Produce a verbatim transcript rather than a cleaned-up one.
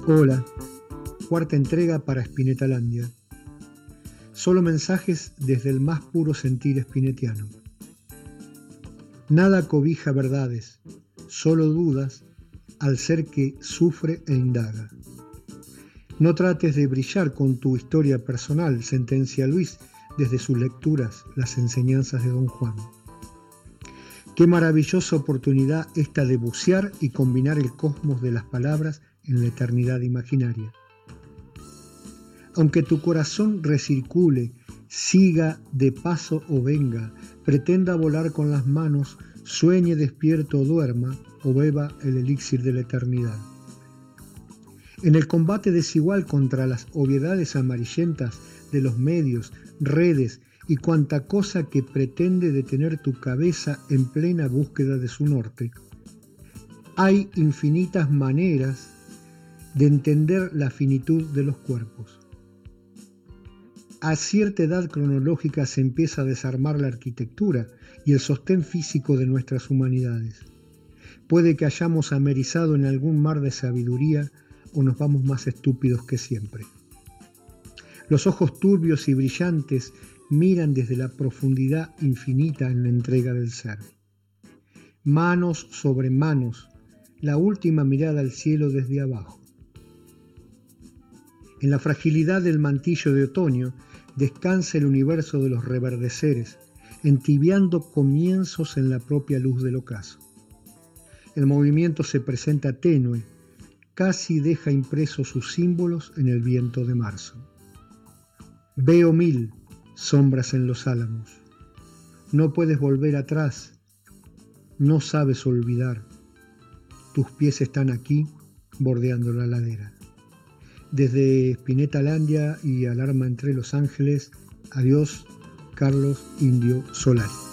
Hola, cuarta entrega para Spinetalandia. Solo mensajes desde el más puro sentir spinetiano. Nada cobija verdades, solo dudas al ser que sufre e indaga. No trates de brillar con tu historia personal, sentencia Luis desde sus lecturas, las enseñanzas de Don Juan. Qué maravillosa oportunidad esta de bucear y combinar el cosmos de las palabras en la eternidad imaginaria. Aunque tu corazón recircule, siga de paso o venga, pretenda volar con las manos, sueñe despierto o duerma, o beba el elixir de la eternidad. En el combate desigual contra las obviedades amarillentas de los medios, redes y cuanta cosa que pretende detener tu cabeza en plena búsqueda de su norte, hay infinitas maneras de entender la finitud de los cuerpos. A cierta edad cronológica se empieza a desarmar la arquitectura y el sostén físico de nuestras humanidades. Puede que hayamos amerizado en algún mar de sabiduría o nos vamos más estúpidos que siempre. Los ojos turbios y brillantes miran desde la profundidad infinita en la entrega del ser. Manos sobre manos, la última mirada al cielo desde abajo. En la fragilidad del mantillo de otoño descansa el universo de los reverdeceres, entibiando comienzos en la propia luz del ocaso. El movimiento se presenta tenue, casi deja impresos sus símbolos en el viento de marzo. Veo mil sombras en los álamos. No puedes volver atrás, no sabes olvidar. Tus pies están aquí, bordeando la ladera. Desde Spinetalandia y Alarma entre Los Ángeles, adiós, Carlos Indio Solari.